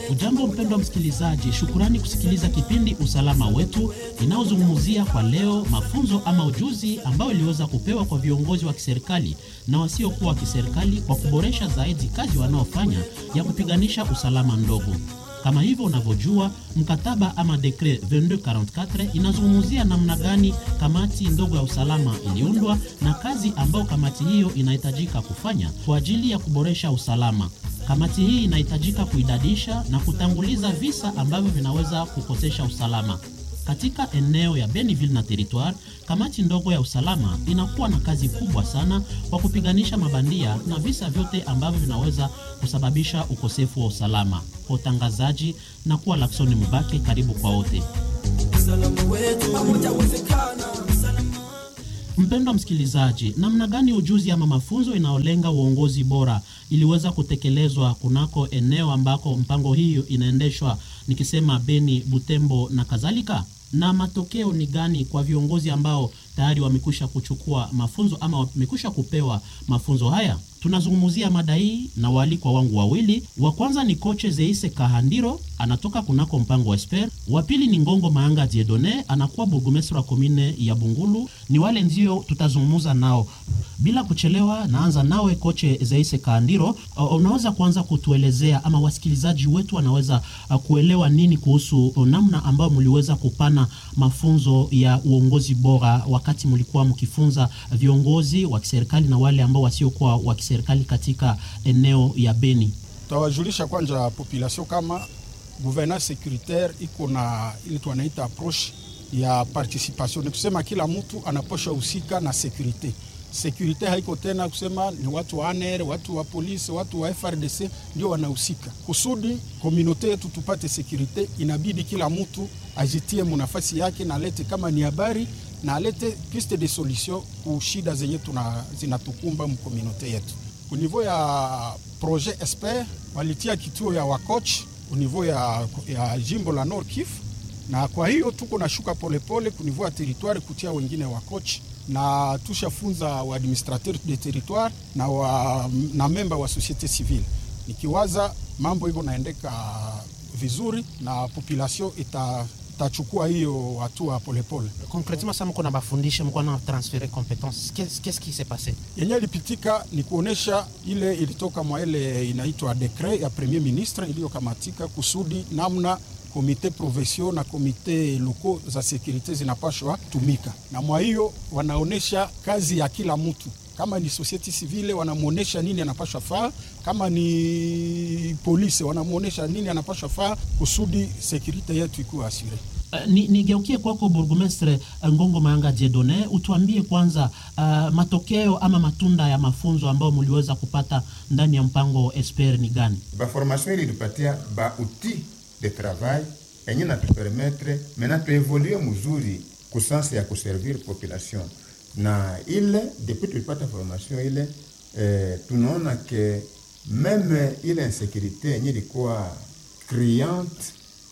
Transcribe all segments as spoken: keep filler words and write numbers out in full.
Ujambo mpendwa msikilizaji, shukurani kusikiliza kipindi Usalama Wetu inaozungumzia kwa leo mafunzo ama ujuzi ambao iliweza kupewa kwa viongozi wa kiserikali na wasiokuwa wa kiserikali kwa kuboresha zaidi kazi wanaofanya ya kupiganisha usalama ndogo. Kama hivyo unavyojua, mkataba ama dekret ishirini na mbili arobaini na nne inazungumzia namna gani kamati ndogo ya usalama iliundwa na kazi ambao kamati hiyo inahitajika kufanya kwa ajili ya kuboresha usalama. Kamati hii inahitajika kuidadisha na kutanguliza visa ambavyo vinaweza kukosesha usalama. Katika eneo ya Beniville na Territoire, kamati ndogo ya usalama inakuwa na kazi kubwa sana kwa kupiganisha mabandia na visa vyote ambavyo vinaweza kusababisha ukosefu wa usalama. Kwa utangazaji na kuwa Laksoni Mubake, karibu kwa wote. Mpendwa msikilizaji, namna gani ujuzi ama mafunzo inaolenga uongozi bora iliweza kutekelezwa kunako eneo ambako mpango hiyo inaendeshwa, nikisema Beni, Butembo na kadhalika? Na matokeo ni gani kwa viongozi ambao tayari wamekwisha kuchukua mafunzo ama wamekwisha kupewa mafunzo haya? Tunazungumzia mada hii na waalikwa wangu wawili. Wa kwanza ni Koche Zeise Kahandiro, anatoka kunako mpango wa Esper. Wa pili ni Ngongo Maanga Diedone, anakuwa burgomestre wa komine ya Bungulu. Ni wale ndio tutazungumza nao. Bila kuchelewa, naanza nawe Koche Zeise Kahandiro. Uh, unaweza kuanza kutuelezea ama wasikilizaji wetu wanaweza uh, kuelewa nini kuhusu namna ambayo mliweza kupana mafunzo ya uongozi bora wakati mlikuwa mkifunza viongozi wa kiserikali na wale ambao wasiokuwa wa serikali katika eneo ya Beni? Tawajulisha kwanza population kama gouvernance sécuritaire iko na ile tunaita approche ya participation. Ni kusema kila mtu anaposha husika na security. Security haiko tena kusema ni watu wa A N R, watu wa polisi, watu wa F R D C ndio wanahusika. Kusudi community yetu tupate security, inabidi kila mtu ajitie munafasi yake na lete kama ni habari na alete piste de solution ku shida zenye tuna zinatukumba mu community yetu. Au niveau ya projet Esper walitia kituo ya wacoach au niveau ya, ya jimbo la Nord Kivu, na kwa hiyo tuko na shuka polepole ku niveau ya territoire kutia wengine wacoach, na tushafunza wa administrateur de territoire na wa, na memba wa societe civile. Nikiwaza mambo iko naendeka vizuri na population ita tachukua hiyo hatua polepole. Concrètement ça mko na bafundisha, mko na transférer compétences. Qu'est-ce qu'est-ce qui s'est passé? Yenye ilipitika ni kuonesha ile ilitoka mwa ile inaitwa decret ya premier ministre iliyokamatika kusudi namna komite provincial na komite loko za sécurité zinapashwa tumika. Na mwa hiyo wanaonesha kazi ya kila mtu. Kama ni society civile wanamuonesha nini anapaswa faa, kama ni polisi wanamuonesha nini anapaswa faa kusudi sécurité yetu ikuwe assurée. Uh, ni nigeukie kwako burgomestre Ngongo Maanga Diedone, utuambie kwanza uh, matokeo ama matunda ya mafunzo ambao mliweza kupata ndani ya mpango Esper ni gani? Ba formation ili tupatia ba outil de travail yenye na tupermettre maintenant tu évoluer mzuri kusansi ya kuservir population. Na ile depuis tulipata formation ile eh, tunaona ke meme ile insécurité yenye ilikuwa criante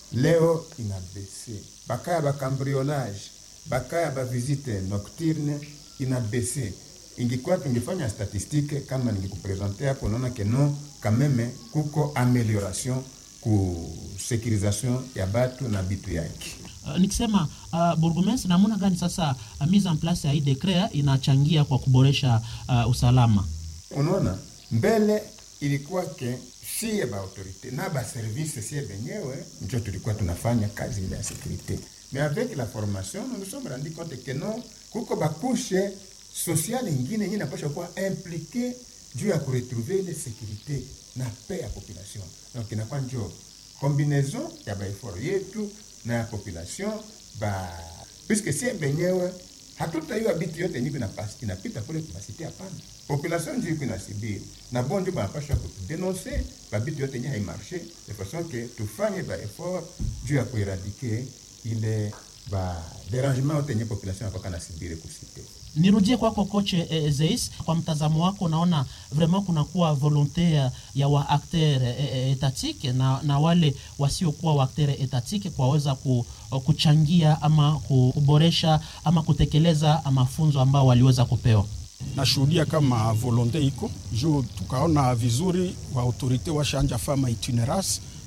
leo inabese. Bakaya ba cambriolage, bakaya ba visite nocturne inabese. Ingekuwa tungefanya statistique kama ningekupresenter hapo, unaona ke non quand même kuko amélioration ku sécurisation ya batu na bitu yake. Uh, nikisema uh, burgomestre, namuna gani sasa uh, mise en place ya hii decret inachangia kwa kuboresha uh, usalama? Unaona, mbele ilikuwa ke si ba autorité na ba service si benyewe ndio tulikuwa tunafanya kazi ile ya sécurité. Mais avec la formation, nous nous sommes rendu compte que non, kuko ba couche sociale ingine yenye inapaswa kuwa impliqué juu ya kuretrouver ile sécurité na paix ya population. Donc inakuwa ndio combinaison ya ba effort yetu na ya population ba, puisque si benyewe hatutaiwa bitu yote nyingi na pasi inapita kule kupasite hapana. Population ndio iko inasibiri na bon ndio banapaswa kudenoncer ba bitu yote nyingi haimarche de façon que tufanye ba effort juu ya kuéradiquer ile ba dérangement yote nyingi population kwa kana sibiri kusite. Nirudie kwako Koche eh, Zeis, kwa mtazamo wako naona vraiment kuna kuwa volonté ya, ya wa acteur eh, étatique na, na wale wasiokuwa wa acteur étatique kwaweza ku, kuchangia ama kuboresha ama kutekeleza mafunzo ambao waliweza kupewa. Nashuhudia kama volonté iko juu tukaona vizuri wa autorité washanja fama itinerance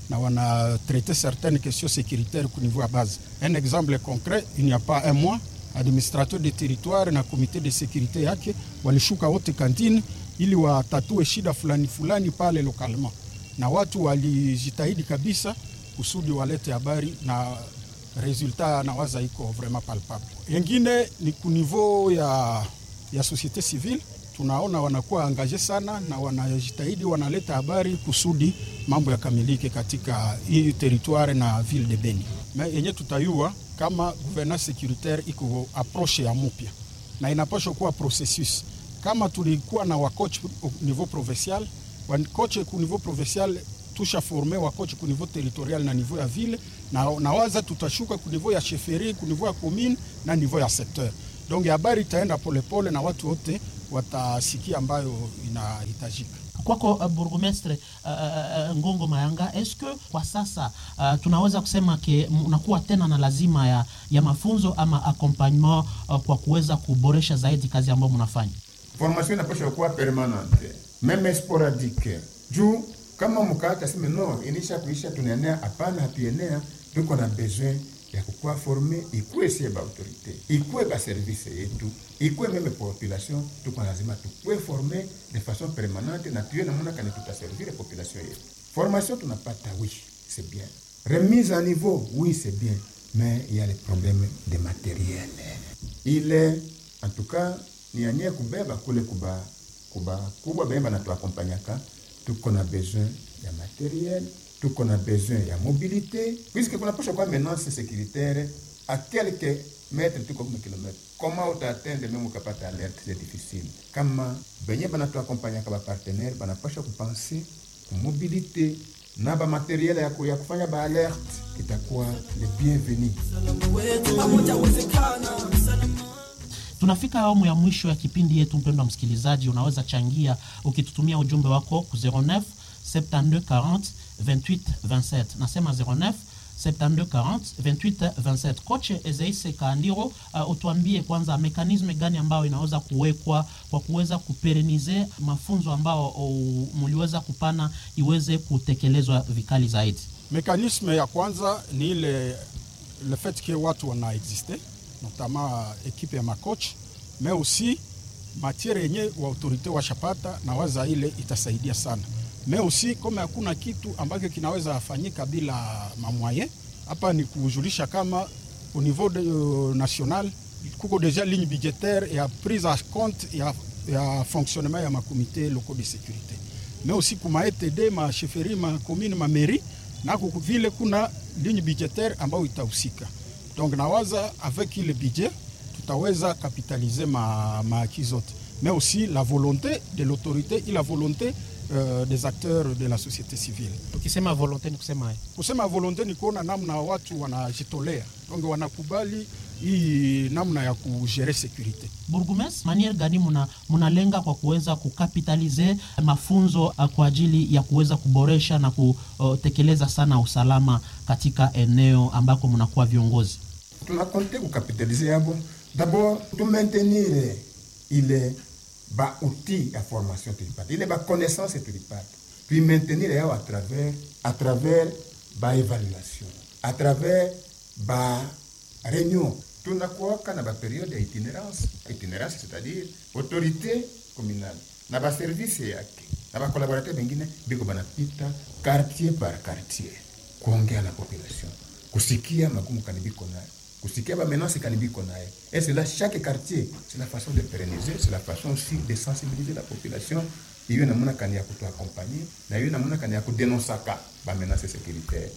na wana traiter certaines questions sécuritaires au niveau à base. Un exemple concret, il n'y a pas un mois, administrateur de territoire na comité de sécurité yake walishuka wote kantini ili watatue shida fulani fulani pale localement, na watu walijitahidi kabisa kusudi walete habari na resultat na waza iko vraiment palpable. Yengine ni ku niveau ya ya société civile, tunaona wanakuwa angaje sana na wanajitahidi wanaleta habari kusudi mambo yakamilike katika hii territoire na ville de Beni. Na yenye tutayua kama gouvernance sécuritaire iko approche ya mpya na inapaswa kuwa processus. Kama tulikuwa na wakoch au niveau provincial, wakoch au niveau provincial tusha forme wakoch au niveau territorial na niveau ya ville, na nawaza tutashuka ku niveau ya chefferie, ku niveau ya commune na niveau ya secteur. Donc habari itaenda polepole na watu wote watasikia ambayo inahitajika. Kwako uh, Burgomestre uh, uh, Ngongo Mayanga, est-ce que kwa sasa uh, tunaweza kusema ke unakuwa tena na lazima ya, ya mafunzo ama accompagnement uh, kwa kuweza kuboresha zaidi kazi ambayo mnafanya? Formation inapaswa kuwa permanente, meme sporadique. Juu kama mkata sema no inisha kuisha tunaenea, hapana, hatuenea, tuko na besoin ya kukua forme, ikuwe sie ba autorité, ikuwe ba service yetu, ikuwe meme population, tuko lazima tukue forme de façon permanente na tuye namuna kani tutaservir la population yetu. Formation tunapata, oui, c'est bien. Remise à niveau, oui, c'est bien. Mais il y a les problèmes de matériel. Il est, en tout cas, ni anye kubeba kule kuba, kuba, kuba bemba na tuakompanyaka, tuko na besoin de matériel, tout qu'on a besoin de mobilité, puisque qu'on a pas quoi menace sécuritaire à quelques mètres, tout comme kilomètres. Comment on atteindre même au capable d'alerte, c'est difficile. Comment ben bana tu accompagner comme partenaire, bana pas quoi penser mobilité, na ba matériel ya ya kufanya ba alerte, itakuwa le bienvenu. Tunafika awamu ya mwisho ya kipindi yetu. Mpendwa msikilizaji, unaweza changia ukitutumia ujumbe wako ku zero neuf soixante-douze quarante vingt-huit vingt-sept. Nasema zero neuf soixante-douze quarante vingt-huit vingt-sept. Koche Ezeise Kaandiro, uh, utuambie kwanza mekanisme gani ambao inaweza kuwekwa kwa kuweza kuperenize mafunzo ambao uh, mliweza kupana iweze kutekelezwa vikali zaidi. Mekanisme ya kwanza ni ile le fait que watu wana existe, notamment équipe ya makoch, mais aussi matière yenye wa autorité washapata, na waza ile itasaidia sana. Mais aussi kama hakuna kitu ambacho kinaweza fanyika bila mamwaye, hapa ni kujulisha kama au niveau de, uh, national kuko déjà ligne budgétaire et prise en compte ya, ya fonctionnement ya ma comité locaux de sécurité. Mais aussi kuma E T D, ma chefferie, ma commune, ma mairie, na vile kuna ligne budgétaire ambayo itahusika. Donc nawaza avec le budget tutaweza capitaliser ma ma kizote. Mais aussi la volonté de l'autorité et la volonté Euh, des acteurs de la société civile. Ukisema volonté ni kusema kusema volonté ni kuona namna watu wanajitolea, donc wanakubali hii namna ya kugere security. Burgumes, manière gani muna munalenga kwa kuweza kukapitalize mafunzo kwa ajili ya kuweza kuboresha na kutekeleza sana usalama katika eneo ambako mnakuwa viongozi? Tunakonte kukapitalize yabo. D'abord, tu maintenir ile ba outil ya formation tulipata, ile ba connaissance tulipata, puis maintenir yao à travers à travers ba évaluation, à travers ba réunion. Tunakuwa kana ba période d'itinérance, itinérance c'est-à-dire autorité communale na ba service yake na ba collaborateur bengine biko banapita quartier par quartier kuongea na population, kusikia magumu kanibiko nayo, kusikia ba menace kanibiko nayo. Et c'est là chaque quartier, c'est la façon de pérenniser, c'est la façon aussi de sensibiliser la population. Il y a namuna kani ya kutu accompagner, na il y a namuna kani ya kudenosaka ba menace sécuritaire.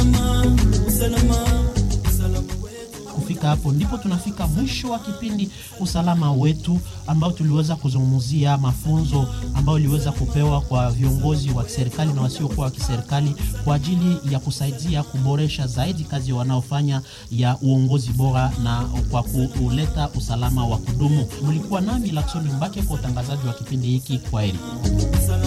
Kufika hapo ndipo tunafika mwisho wa kipindi usalama wetu, ambao tuliweza kuzungumzia mafunzo ambao liweza kupewa kwa viongozi wa kiserikali na wasiokuwa wa kiserikali kwa ajili ya kusaidia kuboresha zaidi kazi wanaofanya ya uongozi bora na kwa kuleta usalama wa kudumu. Mlikuwa nami Lakson Mbake kwa utangazaji wa kipindi hiki. Kwaheri.